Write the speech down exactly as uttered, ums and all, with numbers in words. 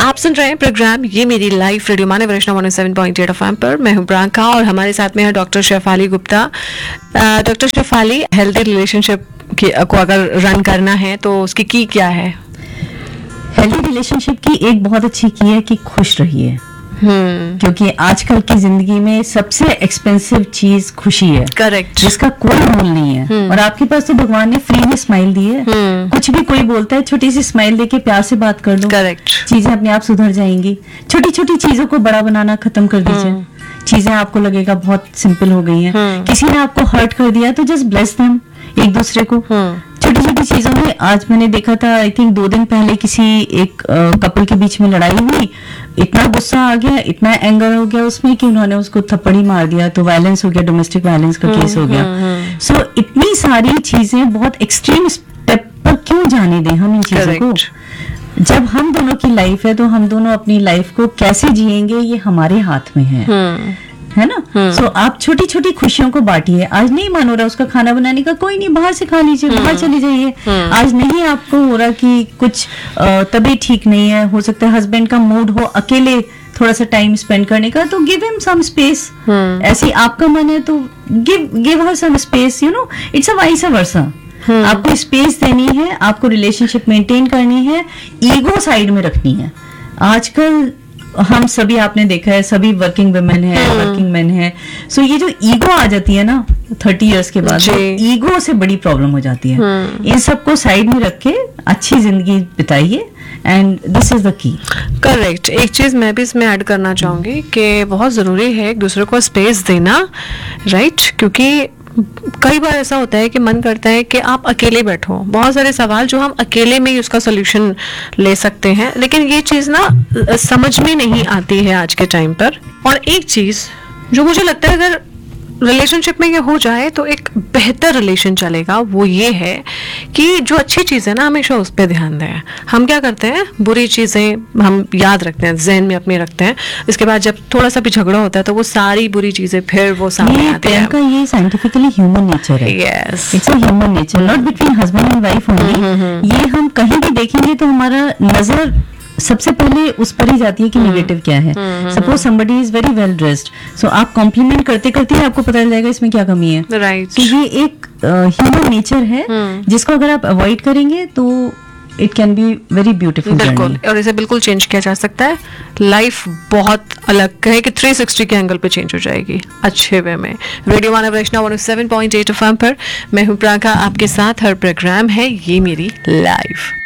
आप सुन रहे हैं प्रोग्राम ये मेरी लाइफ रेडियो माने वैष्णव one O seven point eight F M पर। मैं हूं प्रियंका और हमारे साथ में है doctor Shefali Gupta. Doctor Shefali, healthy relationship को अगर रन करना है तो उसकी की क्या है? हेल्दी रिलेशनशिप की एक बहुत अच्छी की है कि खुश रहिए। हम्म क्योंकि आजकल की जिंदगी में सबसे एक्सपेंसिव चीज खुशी है। करेक्ट। जिसका कोई मोल नहीं है। और आपके पास तो भगवान ने फ्री में स्माइल दी है। कुछ भी कोई बोलता है, छोटी सी स्माइल देके प्यार से बात कर लो, करेक्ट, चीजें अपने आप सुधर जाएंगी। छोटी छोटी चीजों को बड़ा बनाना खत्म कर दीजिए। चीजें आपको लगेगा बहुत सिंपल हो गई हैं। किसी ने आपको हर्ट कर दिया तो जस्ट ब्लेस देम, एक दूसरे को। छोटी छोटी चीजों में आज मैंने देखा था, आई थिंक दो दिन पहले किसी एक कपल के बीच में लड़ाई हुई, इतना गुस्सा आ गया, इतना एंगर हो गया उसमें कि उन्होंने उसको थप्पड़ ही मार दिया, तो वायलेंस हो गया, डोमेस्टिक वायलेंस का केस हो गया। सो so, इतनी सारी चीजें बहुत एक्सट्रीम स्टेप पर क्यों जाने दें हम इन चीजों को? जब हम दोनों की लाइफ है तो हम दोनों अपनी लाइफ को कैसे जिएंगे ये हमारे हाथ में है, है ना? सो so, आप छोटी छोटी खुशियों को बांटिए। आज नहीं मन हो रहा उसका खाना बनाने का, कोई नहीं, बाहर से खा लीजिए, बाहर चले जाइए। आज नहीं आपको हो रहा कि कुछ तबीयत ठीक नहीं है, हो सकता है हस्बैंड का मूड हो अकेले थोड़ा सा टाइम स्पेंड करने का, तो गिव हिम सम स्पेस। ऐसे आपका मन है तो give give her some space, you know, it's a vice versa. आपको स्पेस देनी है, आपको रिलेशनशिप मेंटेन करनी है, ईगो साइड में रखनी है। आजकल हम सभी, आपने देखा है, सभी वर्किंग वुमेन है, वर्किंग मैन है। सो ये जो ईगो आ जाती है ना थर्टी इयर्स के बाद, ईगो से बड़ी प्रॉब्लम हो जाती है। इन सबको साइड में रख के अच्छी जिंदगी बिताइए, and this is the key. Correct. एक चीज मैं भी इसमें ऐड करना चाहूंगी कि बहुत जरूरी है एक दूसरे को स्पेस देना, राइट? क्योंकि कई बार ऐसा होता है कि मन करता है कि आप अकेले बैठो, बहुत सारे सवाल जो हम अकेले में ही उसका सोल्यूशन ले सकते हैं, लेकिन ये चीज़ ना समझ में नहीं आती है आज के टाइम पर। और एक चीज़ जो मुझे लगता है अगर रिलेशनशिप में ये हो जाए तो एक बेहतर रिलेशन चलेगा, वो ये है कि जो अच्छी चीज़ है ना हमेशा उस पर ध्यान दें। हम क्या करते हैं, बुरी चीज़ें हम याद रखते हैं, जहन में अपने रखते हैं, इसके बाद जब थोड़ा सा भी झगड़ा होता है तो वो सारी बुरी चीज़ें फिर वो सामने आती है। ये साइंटिफिकली ह्यूमन नेचर है। Yes, it's a human nature, not between husband and wife only. ये हम कहीं भी देखेंगे तो हमारा नजर सबसे पहले उस पर ही जाती है कि नेगेटिव क्या है। Suppose somebody is very well dressed, सो आप कॉम्प्लीमेंट करते करते ही आपको पता चल जाएगा इसमें क्या कमी है। राइट। तो ये एक ह्यूमन नेचर है जिसको अगर आप अवॉइड करेंगे तो it can be very beautiful. बिल्कुल, और इसे बिल्कुल चेंज किया जा सकता है। लाइफ बहुत अलग है कि थ्री सिक्सटी के एंगल पे चेंज हो जाएगी अच्छे वे में। रेडियो मानव वैष्णव one O seven point eight F M पर मैं हूँ प्रियंका, आपके साथ हर प्रोग्राम है ये मेरी लाइफ।